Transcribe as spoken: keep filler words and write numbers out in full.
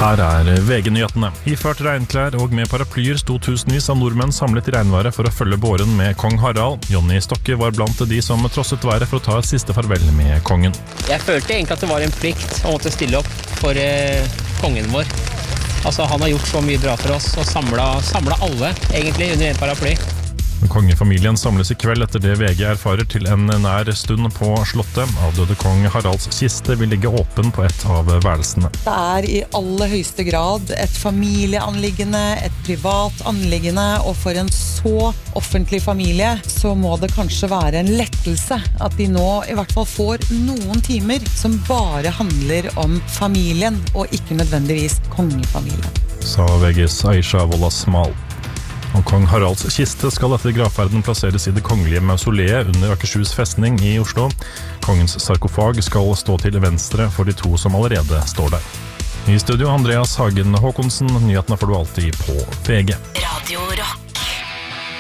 Her er V G-nyhetene. Iført regnklær og med paraplyer sto tusenvis av nordmenn samlet i regnværet for å følge båren med kong Harald. Jonny Stokke var blant de som trosset været for å ta et siste farvel med kongen. Jeg følte egentlig at det var en plikt å måtte stille opp for eh, kongen vår. Altså, han har gjort så mye bra for oss og samlet, samlet alle egentlig under en paraply. Kongefamilien samles i kveld etter det V G erfarer til en nær stund på slottet. Avdøde kong Haralds kiste vil ligge åpen på et av værelsene. Det er i aller høyeste grad et familieanliggende, et privat anliggende, og for en så offentlig familie så må det kanskje være en lettelse at de nå i hvert fall får noen timer som bare handler om familien og ikke nødvendigvis kongefamilien. Sa V G's Aisha Wolasmal. Og kong Haralds kiste skal etter gravferden plasseres i det kongelige mausoleet under Akershus festning i Oslo. Kongens sarkofag skal stå til venstre for de to som allerede står der. I studio Andreas Hagen Håkonsen, nyhetene får du alltid på V G. Radio Rock.